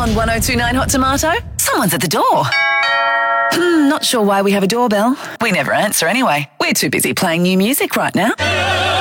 on 1029 Hot Tomato? Someone's at the door. Not sure why we have a doorbell. We never answer anyway. We're too busy playing new music right now.